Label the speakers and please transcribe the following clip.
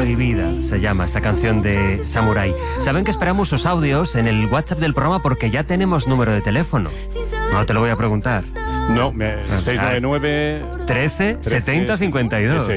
Speaker 1: prohibida se llama esta canción de Samurai. Saben que esperamos sus audios en el WhatsApp del programa porque ya tenemos número de teléfono. No te lo voy a preguntar.
Speaker 2: No, 699...
Speaker 1: 13 70 52.